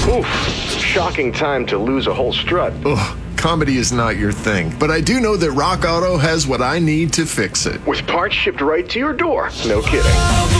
Oof, shocking time to lose a whole strut. Ugh, comedy is not your thing, but I do know that Rock Auto has what I need to fix it. With parts shipped right to your door. No kidding.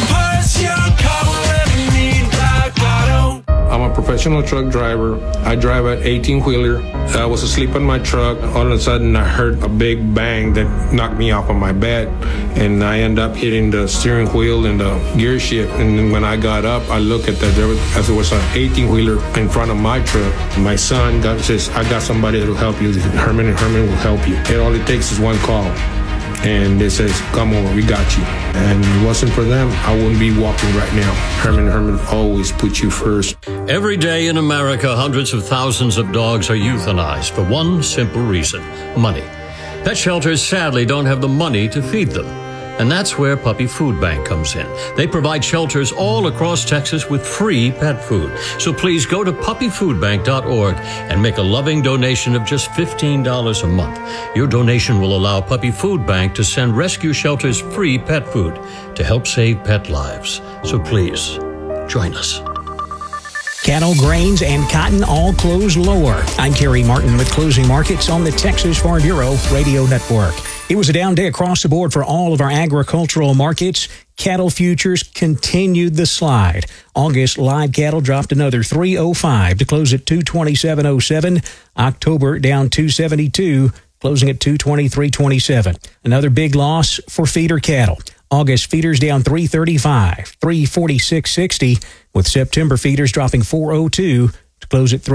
I'm a professional truck driver. I drive an 18-wheeler. I was asleep in my truck. All of a sudden, I heard a big bang that knocked me off of my bed, and I ended up hitting the steering wheel and the gear shift. And then when I got up, I looked at that. There was an 18-wheeler in front of my truck. My son says, "I got somebody that will help you. Herman will help you. And all it takes is one call." And they says, "Come over, we got you." And if it wasn't for them, I wouldn't be walking right now. Herman always puts you first. Every day in America, hundreds of thousands of dogs are euthanized for one simple reason: money. Pet shelters sadly don't have the money to feed them. And that's where Puppy Food Bank comes in. They provide shelters all across Texas with free pet food. So please go to puppyfoodbank.org and make a loving donation of just $15 a month. Your donation will allow Puppy Food Bank to send rescue shelters free pet food to help save pet lives. So please, join us. Cattle, grains, and cotton all closed lower. I'm Kerry Martin with Closing Markets on the Texas Farm Bureau Radio Network. It was a down day across the board for all of our agricultural markets. Cattle futures continued the slide. August live cattle dropped another 305 to close at 227.07. October down 272, closing at 223.27. Another big loss for feeder cattle. August feeders down 335, 346.60, with September feeders dropping 402 to close at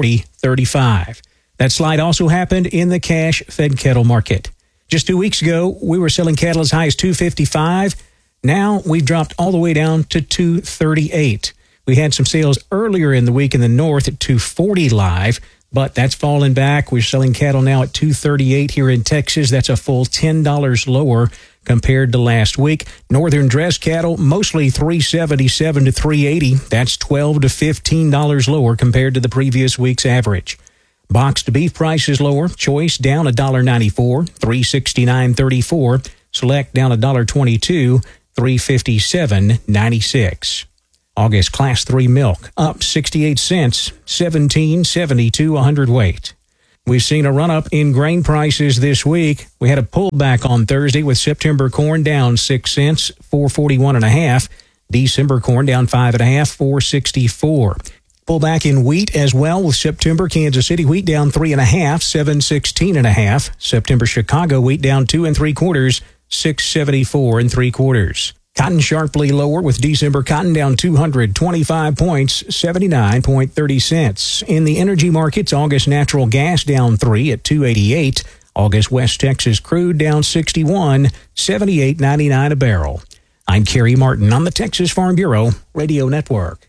340.35. That slide also happened in the cash fed cattle market. Just 2 weeks ago, we were selling cattle as high as 255. Now we've dropped all the way down to 238. We had some sales earlier in the week in the north at 240 live, but that's fallen back. We're selling cattle now at 238 here in Texas. That's a full $10 lower compared to last week. Northern dress cattle, mostly 377 to 380. That's $12 to $15 lower compared to the previous week's average. Boxed beef prices lower. Choice down $1.94, $369.34. Select down $1.22, $357.96. August Class 3 milk up 68 cents, $17.72 a hundredweight. We've seen a run-up in grain prices this week. We had a pullback on Thursday with September corn down 6 cents, $441.5. December corn down 5.5, $464. Pullback in wheat as well with September Kansas City wheat down 3.5, $716.5. September Chicago wheat down 2 3/4, $674 3/4. Cotton sharply lower with December cotton down 225 points, 79.30 cents. In the energy markets, August natural gas down 3 at 288. August West Texas crude down 61, 78.99 a barrel. I'm Kerry Martin on the Texas Farm Bureau Radio Network.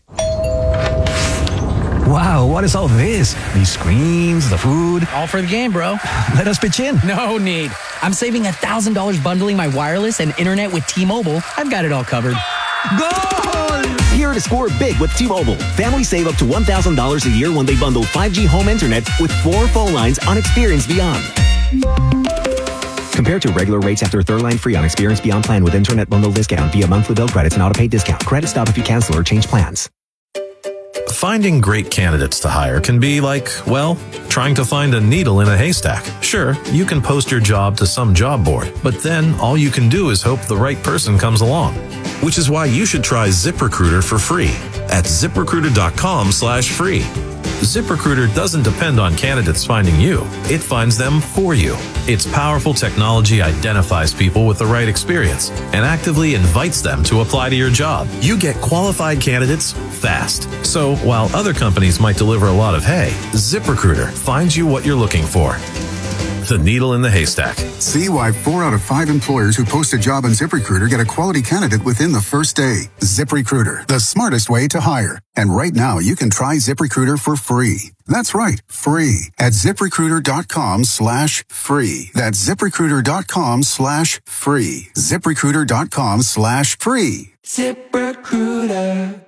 Wow, what is all this? These screens, the food. All for the game, bro. Let us pitch in. No need. I'm saving $1,000 bundling my wireless and internet with T-Mobile. I've got it all covered. Goal! Here to score big with T-Mobile. Families save up to $1,000 a year when they bundle 5G home internet with 4 phone lines on Experience Beyond. Compared to regular rates after third line free on Experience Beyond plan with internet bundle discount via monthly bill credits and auto-pay discount. Credit stop if you cancel or change plans. Finding great candidates to hire can be like, well, trying to find a needle in a haystack. Sure, you can post your job to some job board, but then all you can do is hope the right person comes along. Which is why you should try ZipRecruiter for free at ZipRecruiter.com/free. ZipRecruiter doesn't depend on candidates finding you. It finds them for you. Its powerful technology identifies people with the right experience and actively invites them to apply to your job. You get qualified candidates fast. So while other companies might deliver a lot of hay, ZipRecruiter finds you what you're looking for. The needle in the haystack. See why 4 out of 5 employers who post a job on ZipRecruiter get a quality candidate within the first day. ZipRecruiter, the smartest way to hire. And right now, you can try ZipRecruiter for free. That's right, free at ZipRecruiter.com/free. That's ZipRecruiter.com/free. ZipRecruiter.com/free. ZipRecruiter.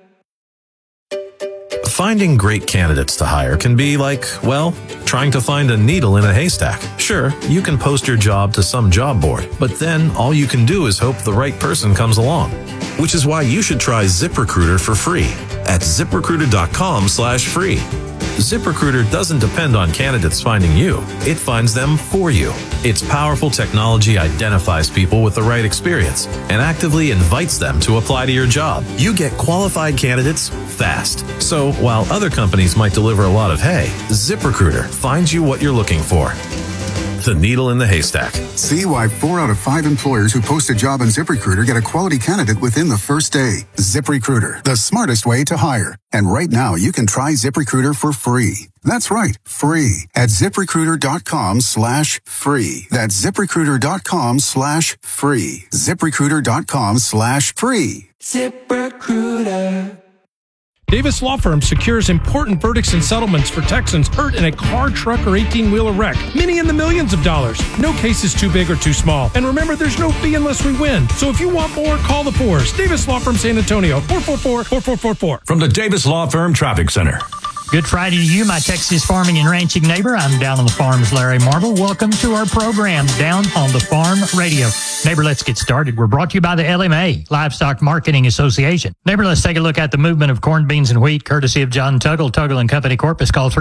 Finding great candidates to hire can be like, well, trying to find a needle in a haystack. Sure, you can post your job to some job board, but then all you can do is hope the right person comes along. Which is why you should try ZipRecruiter for free at ZipRecruiter.com/free. ZipRecruiter doesn't depend on candidates finding you. It finds them for you. Its powerful technology identifies people with the right experience and actively invites them to apply to your job. You get qualified candidates fast. So while other companies might deliver a lot of hay, ZipRecruiter finds you what you're looking for. The needle in the haystack. See why 4 out of 5 employers who post a job on ZipRecruiter get a quality candidate within the first day. ZipRecruiter, the smartest way to hire. And right now, you can try ZipRecruiter for free. That's right, free at ZipRecruiter.com/free. That's ZipRecruiter.com/free. ZipRecruiter.com/free. ZipRecruiter. Davis Law Firm secures important verdicts and settlements for Texans hurt in a car, truck, or 18-wheeler wreck. Many in the millions of dollars. No case is too big or too small. And remember, there's no fee unless we win. So if you want more, call the Fours. Davis Law Firm San Antonio, 444-4444. From the Davis Law Firm Traffic Center. Good Friday to you, my Texas farming and ranching neighbor. I'm Down on the Farm's Larry Marble. Welcome to our program, Down on the Farm Radio. Neighbor, let's get started. We're brought to you by the LMA, Livestock Marketing Association. Neighbor, let's take a look at the movement of corn, beans, and wheat, courtesy of John Tuggle, Tuggle & Company Corpus. Call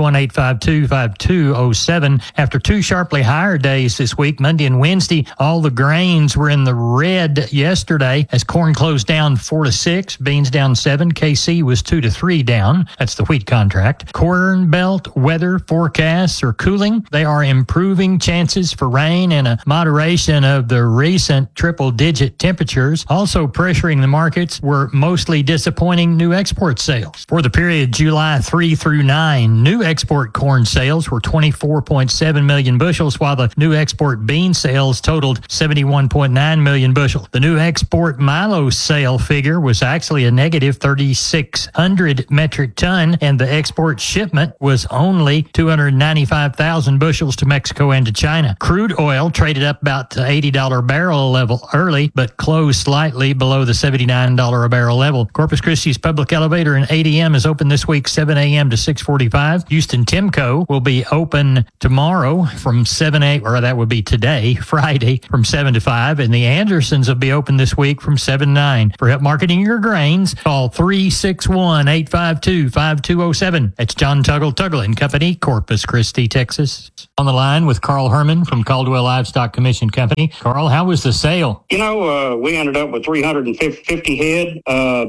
361-852-5207. After 2 sharply higher days this week, Monday and Wednesday, all the grains were in the red yesterday as corn closed down 4 to 6, beans down 7, KC was 2 to 3 down. That's the wheat contract. Corn Belt weather forecasts are cooling. They are improving chances for rain and a moderation of the recent triple-digit temperatures. Also pressuring the markets were mostly disappointing new export sales. For the period July 3 through 9, new export corn sales were 24.7 million bushels, while the new export bean sales totaled 71.9 million bushels. The new export milo sale figure was actually a negative 3,600 metric ton, and the export shipment was only 295,000 bushels to Mexico and to China. Crude oil traded up about to $80 barrel level early, but closed slightly below the $79 a barrel level. Corpus Christi's public elevator in ADM is open this week 7 a.m. to 6:45. Houston Timco will be open tomorrow from 7 a.m., or that would be today, Friday, from 7 to 5. And the Andersons will be open this week from 7 to 9. For help marketing your grains, call 361-852-5207. It's John Tuggle, Tuggle & Company, Corpus Christi, Texas. On the line with Carl Herman from Caldwell Livestock Commission Company. Carl, how was the sale? You know, we ended up with 350 head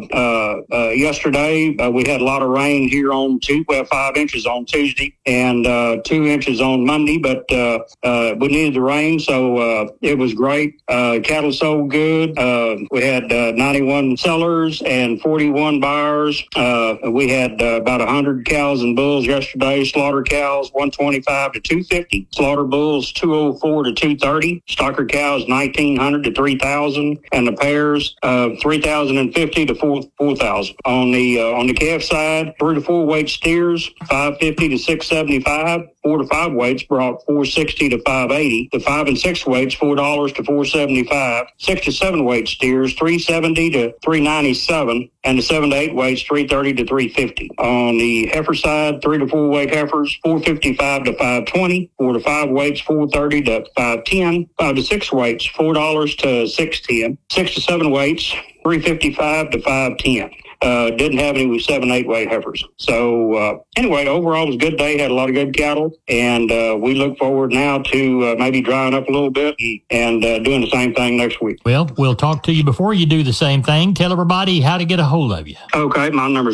yesterday. We had a lot of rain here on 5 inches on Tuesday and 2 inches on Monday, but we needed the rain, so it was great. Cattle sold good. We had 91 sellers and 41 buyers. We had about 100 cows and bulls yesterday. Slaughter cows 125 to 250. Slaughter bulls 204 to 230. Stocker cows 1,900 to 3,000, and the pairs 3,050 to 4,000. On the calf side, 3 to 4 weight steers 550 to 675. 4 to 5 weights brought 460 to 580. The 5 and 6 weights $4 to 475. 6 to 7 weight steers 370 to 397, and the 7 to 8 weights 330 to 350. On the heifer side, 3 to 4 weight heifers 455 to 520. 4 to 5 weights 430 to 510. 5 to 6 weights $4 to 610. 6 to 7 weights 355 to 510. Didn't have any 7, 8 weight heifers. So anyway, overall it was a good day. Had a lot of good cattle, and we look forward now to maybe drying up a little bit and doing the same thing next week. Well, we'll talk to you before you do the same thing. Tell everybody how to get a hold of you. Okay, my number is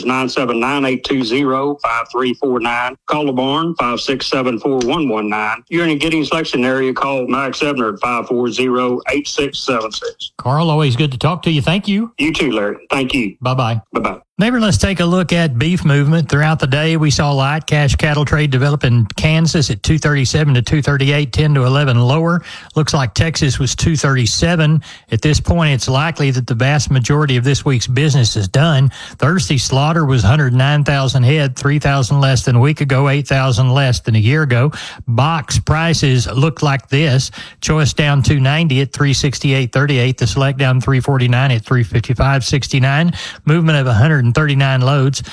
979-820-5349. Call the barn 567-4119. You're in the Giddings Selection area. Call Max Ebner at 540-8676. Carl, always good to talk to you. Thank you. You too, Larry. Thank you. Bye-bye. Bye-bye. Neighbor, let's take a look at beef movement. Throughout the day, we saw light cash cattle trade develop in Kansas at 237 to 238, 10 to 11 lower. Looks like Texas was 237. At this point, it's likely that the vast majority of this week's business is done. Thursday slaughter was 109,000 head, 3,000 less than a week ago, 8,000 less than a year ago. Box prices look like this. Choice down 290 at 368.38. The select down 349 at 355.69. Movement of 139 loads.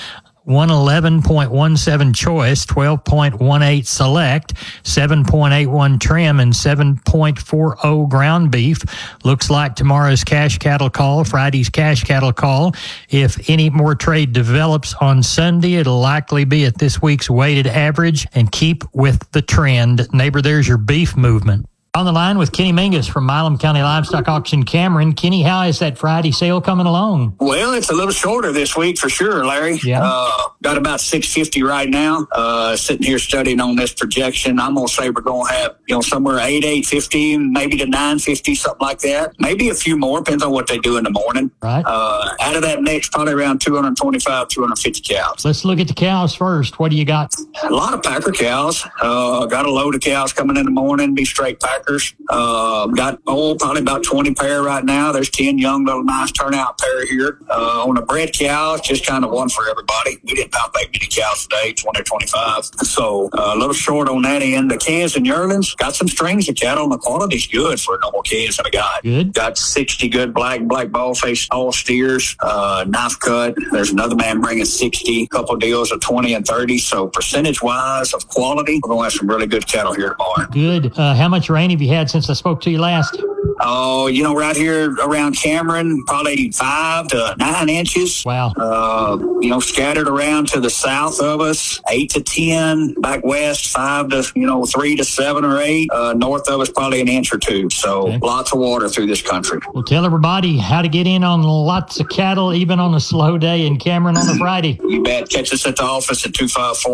111.17 choice, 12.18 select, 7.81 trim, and 7.40 ground beef. Looks like tomorrow's cash cattle call, Friday's cash cattle call. If any more trade develops on Sunday, it'll likely be at this week's weighted average and keep with the trend. Neighbor, there's your beef movement. On the line with Kenny Mingus from Milam County Livestock Auction, Cameron. Kenny, how is that Friday sale coming along? Well, it's a little shorter this week for sure, Larry. Yeah. Got about 650 right now. Sitting here studying on this projection. I'm going to say we're going to have, somewhere 850, maybe to 950, something like that. Maybe a few more, depends on what they do in the morning. Right. Out of that mix, probably around 225, 250 cows. Let's look at the cows first. What do you got? A lot of packer cows. Got a load of cows coming in the morning, be straight packers. Got probably about 20 pair right now. There's 10 young little nice turnout pair here. On the bred cows, just kind of one for everybody. We didn't have many cows today, 20 or 25. So a little short on that end. The calves and yearlings, got some strings of cattle, and the quality's good for a normal calves that I got. Good. Got 60 good black ball face all steers, knife cut. There's another man bringing 60, couple deals of 20 and 30. So percentage wise of quality, we're going to have some really good cattle here tomorrow. Good. How much rain have you had since I spoke to you last? Oh, right here around Cameron, probably 5 to 9 inches. Wow. Scattered around to the south of us, 8 to 10. Back west, 5 to, 3 to 7 or 8. North of us, probably an inch or 2. So Lots of water through this country. Well, tell everybody how to get in on lots of cattle, even on a slow day in Cameron on a Friday. You bet. Catch us at the office at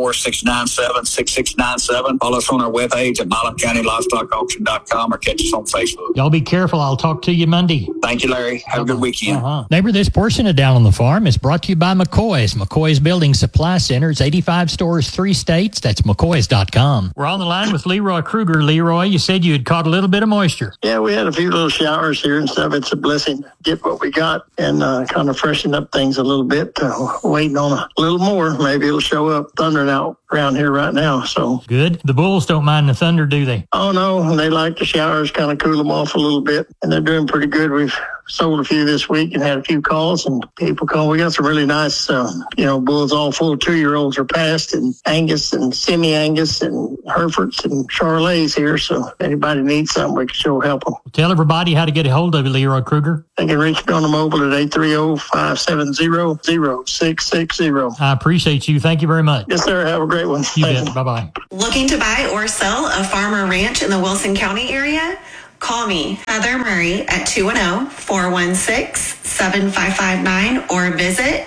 254-697-6697. Follow us on our webpage at MilamCountyLivestockAuction.com or catch us on Facebook. Y'all be careful. I'll talk to you Monday. Thank you, Larry. Have a good weekend. Neighbor, this portion of Down on the Farm is brought to you by McCoy's. McCoy's Building Supply Center. It's 85 stores, 3 states. That's McCoy's.com. We're on the line with Leroy Kruger. Leroy, you said you had caught a little bit of moisture. Yeah, we had a few little showers here and stuff. It's a blessing to get what we got and kind of freshen up things a little bit. Waiting on a little more. Maybe it'll show up thundering out around here right now. So good. The bulls don't mind the thunder, do they? Oh, no. They like the showers, kind of cool them off a little bit. And they're doing pretty good. We've sold a few this week and had a few calls and people call. We got some really nice, bulls, all full 2-year-olds are passed, and Angus and semi-Angus and Herefords and Charolais here. So if anybody needs something, we can sure help them. Tell everybody how to get a hold of you, Leroy Kruger. They can reach me on the mobile at 830-570-0660. I appreciate you. Thank you very much. Yes, sir. Have a great one. You bet. Bye-bye. Looking to buy or sell a farm or ranch in the Wilson County area? Call me, Heather Murray, at 210-416-7559 or visit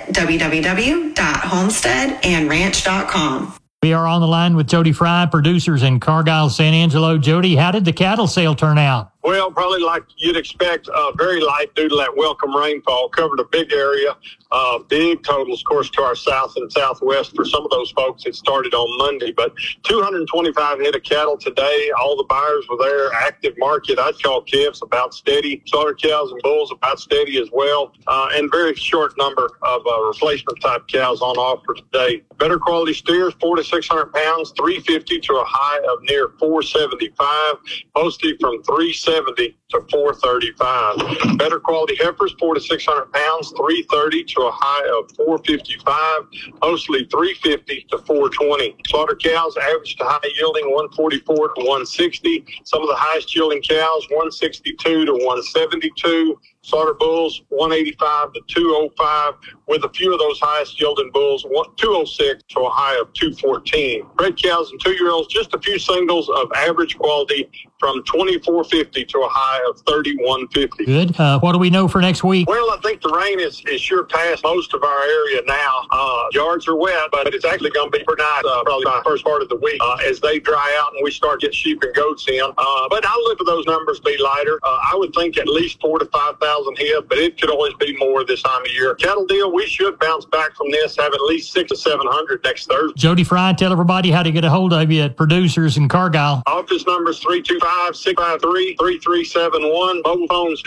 www.homesteadandranch.com. We are on the line with Jody Fry, producers in Cargyle, San Angelo. Jody, how did the cattle sale turn out? Well, probably like you'd expect, very light due to that welcome rainfall. Covered a big area, big totals, of course, to our south and southwest. For some of those folks, it started on Monday, but 225 head of cattle today. All the buyers were there. Active market. I'd call calves about steady. Slaughter cows and bulls about steady as well. And very short number of replacement type cows on offer today. Better quality steers, 400 to 600 pounds, 350 to a high of near 475. Mostly from 370 to 435. Better quality heifers, 400 to 600 pounds, 330 to a high of 455. Mostly 350 to 420. Slaughter cows, average to high yielding 144 to 160. Some of the highest yielding cows, 162 to 172. Slaughter bulls, 185 to 205, with a few of those highest yielding bulls, 206 to a high of 214. Bred cows and 2-year-olds, just a few singles of average quality from 2450 to a high of 3150. Good. What do we know for next week? Well, I think the rain is sure past most of our area now. Yards are wet, but it's actually going to be pretty nice probably by the first part of the week as they dry out and we start getting sheep and goats in. But I'll look for those numbers to be lighter. I would think at least 4,000 to 5,000 head, but it could always be more this time of year. Cattle deal, we should bounce back from this, have at least 600 to 700 next Thursday. Jody Fry, tell everybody how to get a hold of you at Producers in Cargyle. Office number is 325-653-3379. 871. Mobile phone's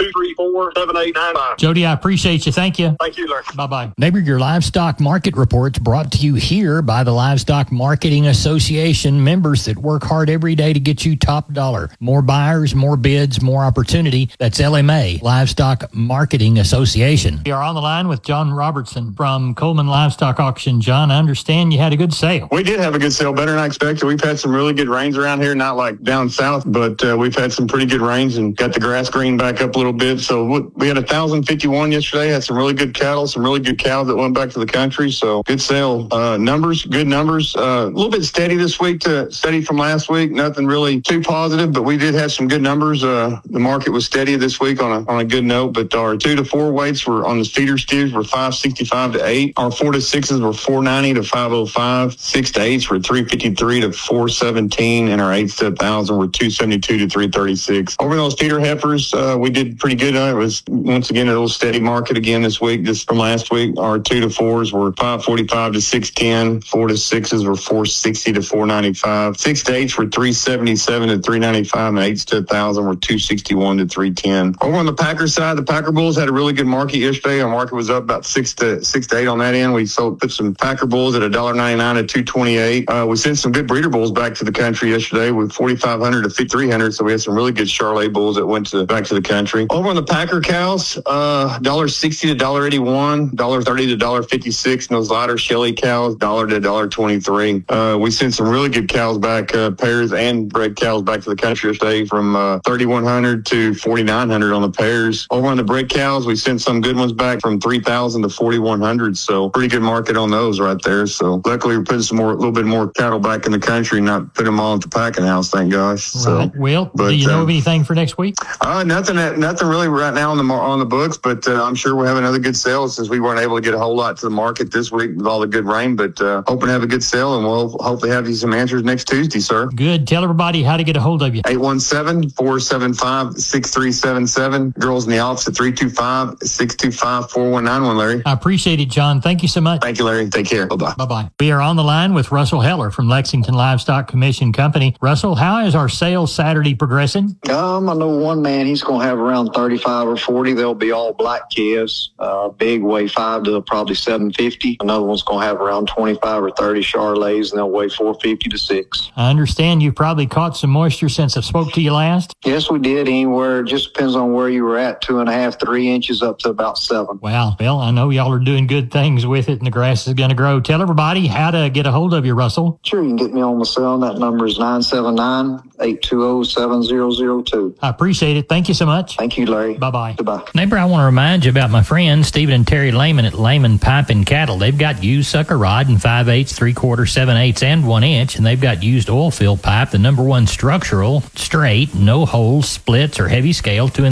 234-7895. Jody, I appreciate you. Thank you. Thank you, Larry. Bye-bye. Neighbor, your livestock market report's brought to you here by the Livestock Marketing Association, members that work hard every day to get you top dollar. More buyers, more bids, more opportunity. That's LMA, Livestock Marketing Association. We are on the line with John Robertson from Coleman Livestock Auction. John, I understand you had a good sale. We did have a good sale, better than I expected. We've had some really good rains around here, not like down south, but we've had some pretty good rains and got the grass green back up a little bit. So we had 1,051 yesterday, had some really good cattle, some really good cows that went back to the country. So good sale. Numbers, good numbers. A little bit steady this week, steady from last week. Nothing really too positive, but we did have some good numbers. The market was steady this week on a good note, but our 2 to 4 weights were on the feeder steers were 565 to 8. Our 4 to 6s were 490 to 505. 6 to 8s were 353 to 417, and our 8s to 1,000 were 272 to 336. Over those feeder heifers, we did pretty good. It was once again a little steady market again this week. Just from last week, our 2 to 4s were 545 to 610. 4 to 6s were 460 to 495. 6 to 8s were 377 to 395, and 8s to 1,000 were 261 to 310. Over on the Packer side, the Packer Bulls had a really good market yesterday. Our market was up about 6 to 8 on that end. We put some Packer Bulls at $1.99 to $2.28. We sent some good breeder bulls back to the country yesterday with 4,500 to 5,300. So we had some really good Charolais bulls that went back to the country. Over on the Packer cows, $1.60 to $1.81, $1.30 to $1.56. And those lighter Shelly cows, $1 to $1.23. We sent some really good cows back, pairs and bred cows back to the country yesterday from 3,100 to 4,900 on the pairs. Over on the bred cows, we sent some good ones back from 3,000 to 4,100. So pretty good market on those right there. So luckily we're putting a little bit more cattle back in the country, not put them all at the packing house, thank gosh. So, right. Well, do you know of anything for next week? Nothing really right now on the books, but I'm sure we'll have another good sale since we weren't able to get a whole lot to the market this week with all the good rain, but hoping to have a good sale, and we'll hopefully have you some answers next Tuesday, sir. Good. Tell everybody how to get a hold of you. 817-475-6377. Girls in the office at 325-625-4191, Larry. I appreciate it, John. Thank you so much. Thank you, Larry. Take care. Bye-bye. Bye-bye. We are on the line with Russell Heller from Lexington Livestock Commission Company. Russell, how is our sales Saturday progressing? I know one man, he's going to have around 35 or 40. They'll be all black calves. Big weigh 5 to probably 750. Another one's going to have around 25 or 30 Charolais, and they'll weigh 450 to 6. I understand you've probably caught some moisture since I spoke to you last. Yes, we did. Anywhere, just depends on where you were at, 2.5, 3 inches up to about 7. Wow. Well, I know y'all are doing good things with it, and the grass is going to grow. Tell everybody how to get a hold of you, Russell. Sure, you can get me on the cell. That number is 979-820-7002. I appreciate it. Thank you so much. Thank you, Larry. Bye-bye. Goodbye. Neighbor, I want to remind you about my friends Stephen and Terry Lehman at Lehman Pipe and Cattle. They've got used sucker rod in 5/8, 3/4, 7/8, and 1 inch, and they've got used oil field pipe, the #1 structural, straight, no holes, splits, or heavy scale to